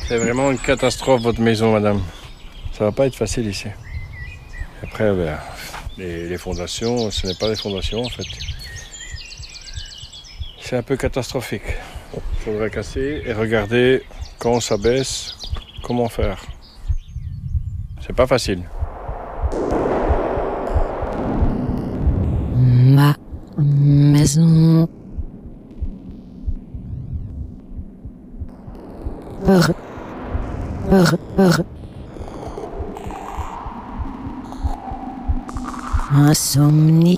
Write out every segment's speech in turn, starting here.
C'est vraiment une catastrophe, votre maison, madame. Ça va pas être facile ici. Après, les fondations, ce n'est pas des fondations, en fait. C'est un peu catastrophique. Il faudrait casser et regarder quand ça baisse, comment faire. C'est pas facile. Ma maison. Insomnie.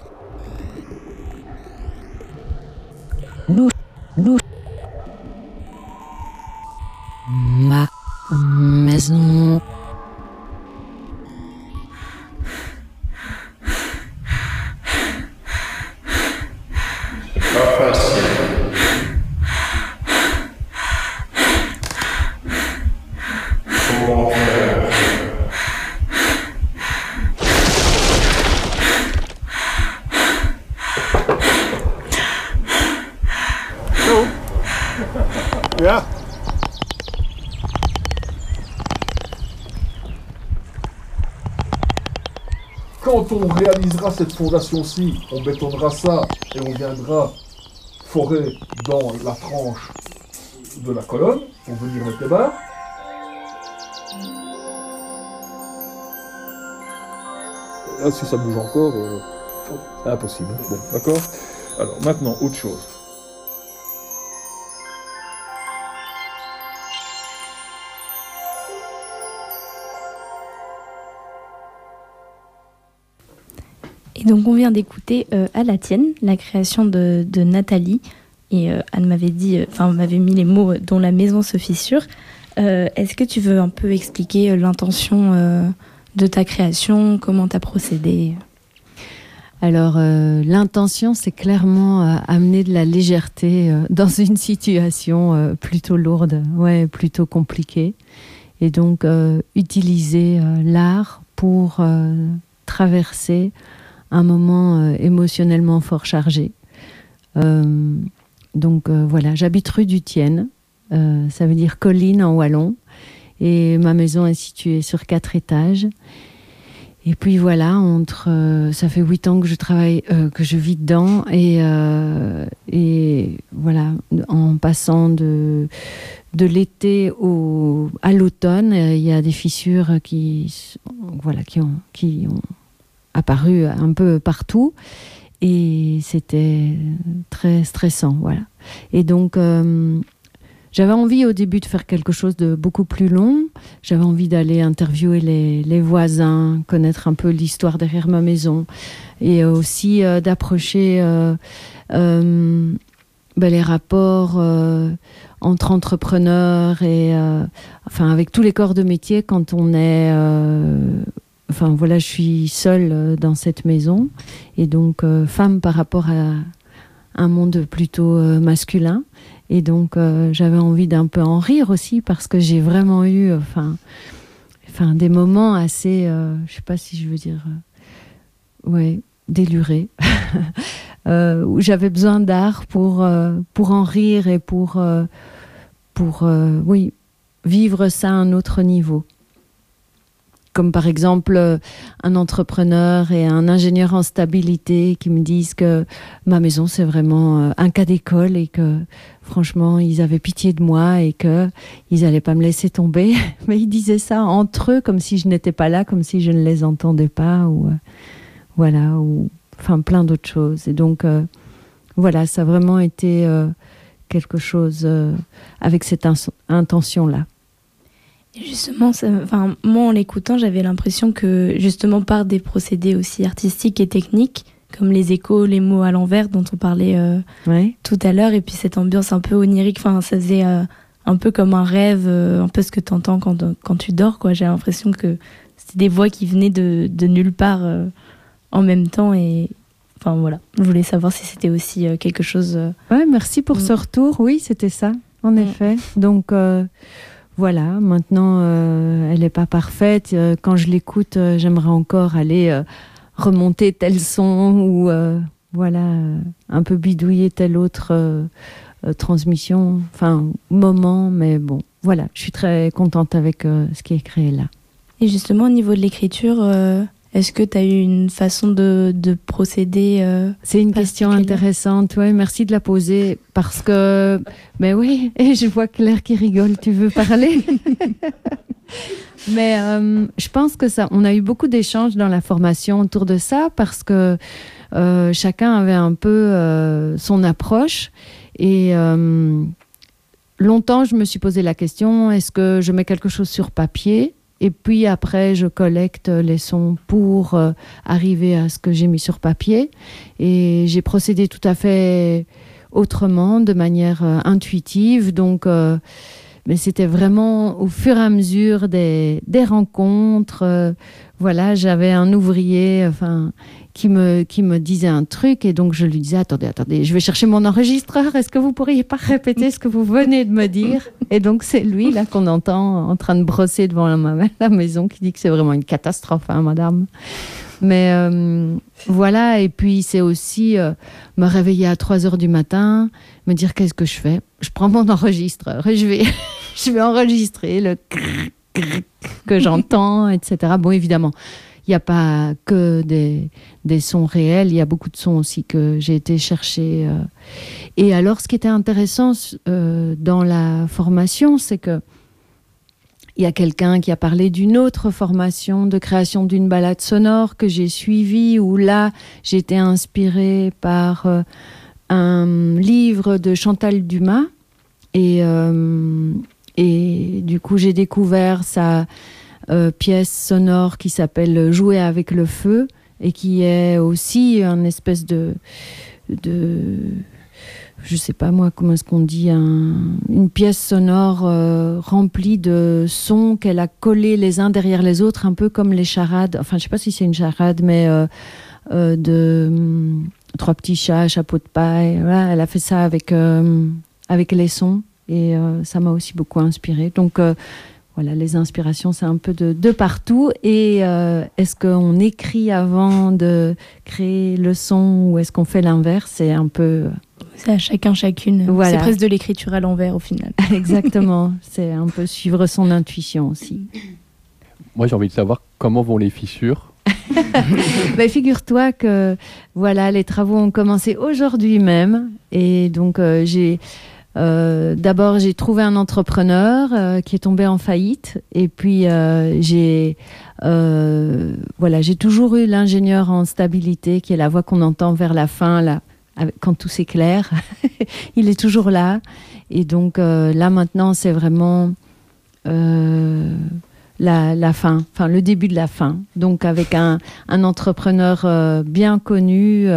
Ma maison. Pas facile. Comment faire? Yeah. Quand on réalisera cette fondation-ci, on bétonnera ça et on viendra forer dans la tranche de la colonne pour venir mettre les barres. Là, si ça bouge encore, c'est impossible. Bon, d'accord. Alors, maintenant, autre chose. Et donc on vient d'écouter À la tienne, la création de Nathalie. Et Anne m'avait mis les mots dont la maison se fissure. Est-ce que tu veux un peu expliquer l'intention de ta création, comment tu as procédé? Alors, l'intention, c'est clairement amener de la légèreté dans une situation plutôt lourde, plutôt compliquée. Et donc, utiliser l'art pour traverser un moment émotionnellement fort chargé. Donc, voilà, j'habite rue du Tienne, ça veut dire colline en wallon. Et ma maison est située sur 4 étages. Et puis voilà, ça fait 8 ans que je travaille, que je vis dedans, et voilà, en passant de l'été à l'automne, il y a des fissures qui ont apparu un peu partout, et c'était très stressant, voilà. Et donc j'avais envie au début de faire quelque chose de beaucoup plus long. J'avais envie d'aller interviewer les voisins, connaître un peu l'histoire derrière ma maison, et aussi d'approcher les rapports entre entrepreneurs et avec tous les corps de métier quand on est... je suis seule dans cette maison, et donc femme par rapport à un monde plutôt masculin. Et donc, j'avais envie d'un peu en rire aussi, parce que j'ai vraiment eu des moments assez, je sais pas si je veux dire, délurés, où j'avais besoin d'art pour en rire et pour vivre ça à un autre niveau. Comme par exemple un entrepreneur et un ingénieur en stabilité qui me disent que ma maison c'est vraiment un cas d'école, et que franchement ils avaient pitié de moi et que ils allaient pas me laisser tomber. Mais ils disaient ça entre eux, comme si je n'étais pas là, comme si je ne les entendais pas, ou plein d'autres choses. Et donc ça a vraiment été quelque chose avec cette intention-là. Justement, moi en l'écoutant, j'avais l'impression que justement par des procédés aussi artistiques et techniques, comme les échos, les mots à l'envers dont on parlait tout à l'heure, et puis cette ambiance un peu onirique, ça faisait un peu comme un rêve, un peu ce que tu entends quand tu dors, quoi. J'ai l'impression que c'était des voix qui venaient de nulle part en même temps, et je voulais savoir si c'était aussi quelque chose... merci pour ce retour. Oui, c'était ça, en effet. Donc... Voilà, maintenant, elle n'est pas parfaite. Quand je l'écoute, j'aimerais encore aller remonter tel son, ou un peu bidouiller telle autre transmission, moment. Mais bon, voilà, je suis très contente avec ce qui est créé là. Et justement, au niveau de l'écriture, est-ce que tu as eu une façon de procéder C'est une question intéressante, ouais, merci de la poser, parce que, ben oui, et je vois Claire qui rigole, tu veux parler? Mais je pense que on a eu beaucoup d'échanges dans la formation autour de ça, parce que chacun avait un peu son approche, et longtemps je me suis posé la question, est-ce que je mets quelque chose sur papier? Et puis après, je collecte les sons pour arriver à ce que j'ai mis sur papier. Et j'ai procédé tout à fait autrement, de manière intuitive. Donc, mais c'était vraiment au fur et à mesure des rencontres. Voilà, j'avais un ouvrier qui me disait un truc. Et donc, je lui disais, attendez, je vais chercher mon enregistreur. Est-ce que vous pourriez pas répéter ce que vous venez de me dire? Et donc, c'est lui, là, qu'on entend en train de brosser devant la maison, qui dit que c'est vraiment une catastrophe, hein, madame. Mais voilà, et puis c'est aussi me réveiller à 3h du matin, me dire qu'est-ce que je fais. Je prends mon enregistreur et je vais enregistrer le que j'entends, etc. Bon, évidemment, il n'y a pas que des sons réels, il y a beaucoup de sons aussi que j'ai été chercher. Et alors, ce qui était intéressant dans la formation, c'est que il y a quelqu'un qui a parlé d'une autre formation de création d'une balade sonore que j'ai suivie, où là, j'ai été inspirée par un livre de Chantal Dumas. Et du coup, j'ai découvert sa pièce sonore qui s'appelle « Jouer avec le feu » et qui est aussi une espèce de je sais pas moi, comment est-ce qu'on dit, une pièce sonore remplie de sons qu'elle a collés les uns derrière les autres, un peu comme les charades. Enfin, je sais pas si c'est une charade, mais de trois petits chats, chapeau de paille. Voilà, elle a fait ça avec les sons et ça m'a aussi beaucoup inspirée. Donc voilà, les inspirations, c'est un peu de partout. Et est-ce qu'on écrit avant de créer le son ou est-ce qu'on fait l'inverse? C'est un peu... C'est à chacun, chacune. Voilà. C'est presque de l'écriture à l'envers au final. Exactement. C'est un peu suivre son intuition aussi. Moi, j'ai envie de savoir comment vont les fissures. Ben, figure-toi que voilà, les travaux ont commencé aujourd'hui même. Et donc, d'abord, j'ai trouvé un entrepreneur qui est tombé en faillite. Et puis, j'ai toujours eu l'ingénieur en stabilité, qui est la voix qu'on entend vers la fin, là. Quand tout s'éclaire, il est toujours là. Et donc là maintenant, c'est vraiment la fin, le début de la fin. Donc avec un entrepreneur bien connu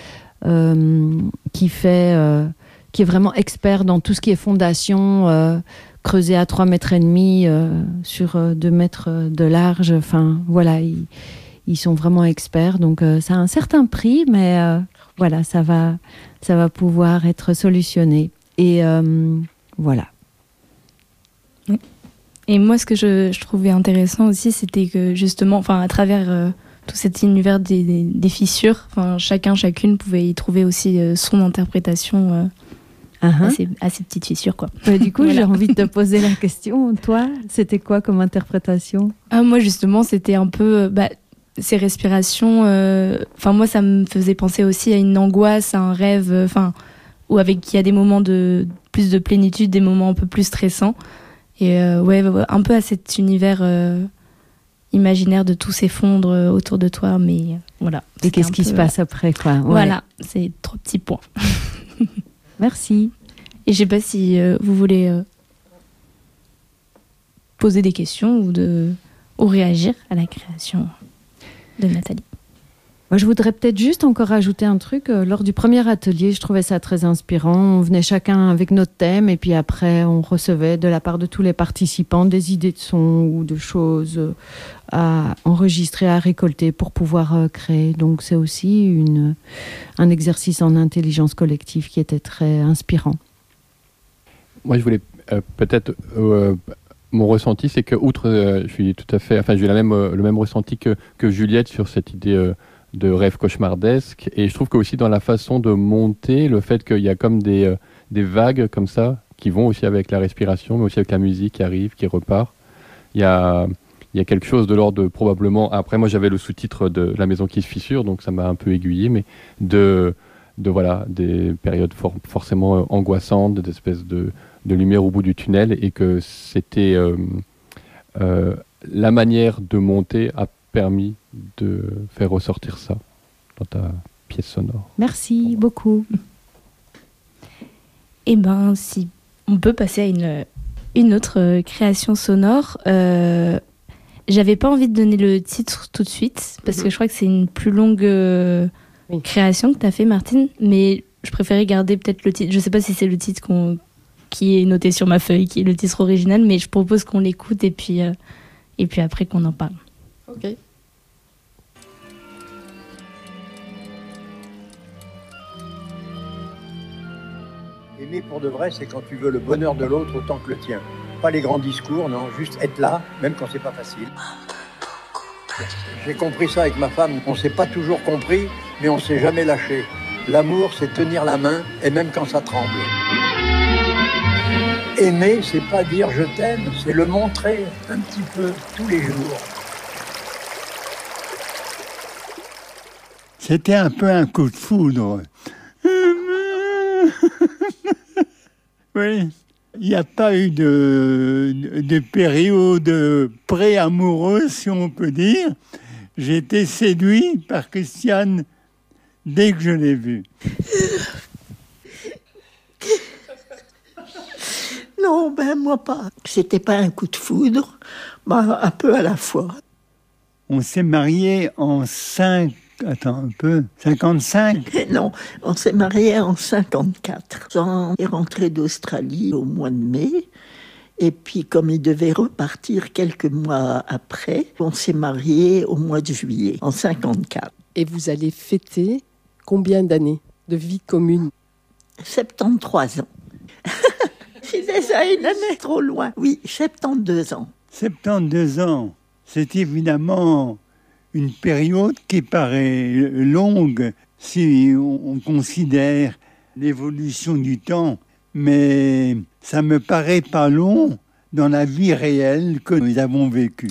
qui est vraiment expert dans tout ce qui est fondation, creusé à 3,5 mètres sur 2 mètres de large. Enfin voilà, ils sont vraiment experts. Donc ça a un certain prix, mais voilà, ça va pouvoir être solutionné. Et voilà. Et moi, ce que je trouvais intéressant aussi, c'était que justement, à travers tout cet univers des fissures, chacune pouvait y trouver aussi son interprétation à ces petites fissures, quoi. Du coup, voilà. J'ai envie de te poser la question. Toi, c'était quoi comme interprétation? Moi, justement, c'était un peu... ces respirations, moi, ça me faisait penser aussi à une angoisse, à un rêve, où il y a des moments de plus de plénitude, des moments un peu plus stressants. Et un peu à cet univers imaginaire de tout s'effondre autour de toi, mais voilà. Et qu'est-ce qui se passe après, quoi. Ouais. Voilà, c'est 3 petits points. Merci. Et je sais pas si vous voulez poser des questions ou réagir à la création de Nathalie. Moi, je voudrais peut-être juste encore ajouter un truc. Lors du premier atelier, je trouvais ça très inspirant. On venait chacun avec notre thème et puis après, on recevait de la part de tous les participants des idées de sons ou de choses à enregistrer, à récolter pour pouvoir créer. Donc, c'est aussi un exercice en intelligence collective qui était très inspirant. Moi, je voulais peut-être... mon ressenti, c'est que, outre, je suis tout à fait... j'ai le même ressenti que Juliette sur cette idée de rêve cauchemardesque. Et je trouve que aussi dans la façon de monter, le fait qu'il y a comme des vagues comme ça qui vont aussi avec la respiration, mais aussi avec la musique qui arrive, qui repart. Il y a quelque chose de l'ordre de probablement... Après, moi, j'avais le sous-titre de La maison qui se fissure, donc ça m'a un peu aiguillé, mais voilà, des périodes forcément angoissantes, des espèces de lumière au bout du tunnel, et que c'était... la manière de monter a permis de faire ressortir ça dans ta pièce sonore. Merci beaucoup. Eh ben, si on peut passer à une autre création sonore. J'avais pas envie de donner le titre tout de suite, parce que je crois que c'est une plus longue création que tu as fait, Martine, mais je préférais garder peut-être le titre. Je sais pas si c'est le titre qui est noté sur ma feuille, qui est le titre original, mais je propose qu'on l'écoute et puis après qu'on en parle. Ok. Aimer pour de vrai, c'est quand tu veux le bonheur de l'autre autant que le tien. Pas les grands discours, non, juste être là, même quand c'est pas facile. J'ai compris ça avec ma femme, on s'est pas toujours compris, mais on s'est jamais lâché. L'amour, c'est tenir la main, et même quand ça tremble. Aimer, c'est pas dire je t'aime, c'est le montrer un petit peu tous les jours. C'était un peu un coup de foudre. Oui, il n'y a pas eu de période pré-amoureuse, si on peut dire. J'ai été séduit par Christiane dès que je l'ai vue. Non, moi pas. C'était pas un coup de foudre, un peu à la fois. On s'est mariés en 55. Non, on s'est mariés en 54. On est rentré d'Australie au mois de mai. Et puis, comme il devait repartir quelques mois après, on s'est mariés au mois de juillet, en 54. Et vous allez fêter combien d'années de vie commune ? 73 ans. C'est déjà une année trop loin. Oui, 72 ans. 72 ans, c'est évidemment une période qui paraît longue si on considère l'évolution du temps, mais ça me paraît pas long dans la vie réelle que nous avons vécue.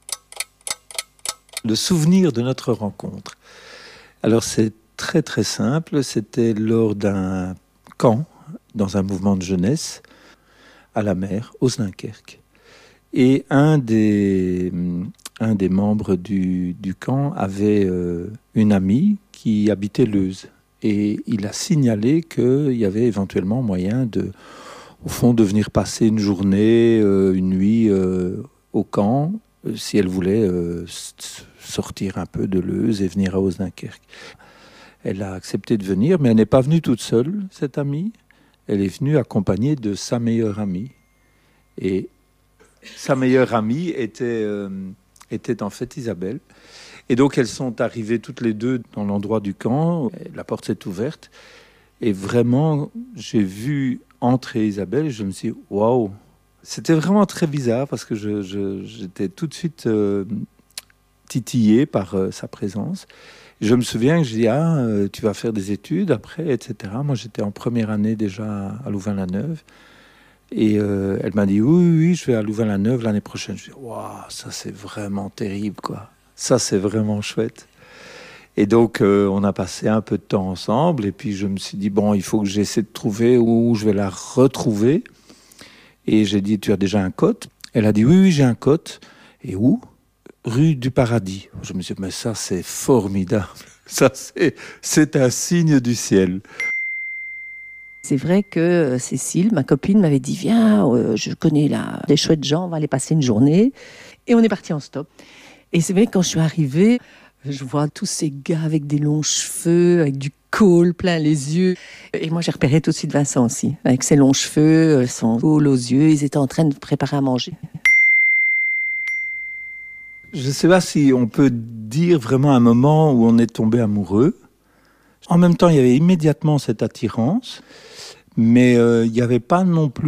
Le souvenir de notre rencontre. Alors c'est très très simple, c'était lors d'un camp, dans un mouvement de jeunesse, à la mer, Osnakerque. Et un des membres du camp avait une amie qui habitait Leuze. Et il a signalé qu'il y avait éventuellement moyen au fond, de venir passer une journée, une nuit au camp, si elle voulait sortir un peu de Leuze et venir à Osnakerque. Elle a accepté de venir, mais elle n'est pas venue toute seule, cette amie. Elle est venue accompagnée de sa meilleure amie. Et sa meilleure amie était en fait Isabelle. Et donc elles sont arrivées toutes les deux dans l'endroit du camp. La porte s'est ouverte. Et vraiment, j'ai vu entrer Isabelle et je me suis dit, waouh! C'était vraiment très bizarre parce que j'étais tout de suite titillé par sa présence. Je me souviens que j'ai dit, tu vas faire des études après, etc. Moi, j'étais en première année déjà à Louvain-la-Neuve. Et elle m'a dit, oui, je vais à Louvain-la-Neuve l'année prochaine. Je dis, waouh, ça c'est vraiment terrible, quoi. Ça, c'est vraiment chouette. Et donc, on a passé un peu de temps ensemble. Et puis, je me suis dit, bon, il faut que j'essaie de trouver où je vais la retrouver. Et j'ai dit, tu as déjà un cote? Elle a dit, oui, j'ai un cote. Et où? Rue du Paradis. Je me suis dit, mais ça, c'est formidable. Ça, c'est un signe du ciel. C'est vrai que Cécile, ma copine, m'avait dit, viens, je connais des chouettes gens, on va aller passer une journée. Et on est parti en stop. Et c'est vrai que quand je suis arrivée, je vois tous ces gars avec des longs cheveux, avec du col plein les yeux. Et moi, j'ai repéré tout de suite Vincent aussi, avec ses longs cheveux, son col aux yeux. Ils étaient en train de préparer à manger. Je ne sais pas si on peut dire vraiment un moment où on est tombé amoureux. En même temps, il y avait immédiatement cette attirance, mais il n'y avait pas non plus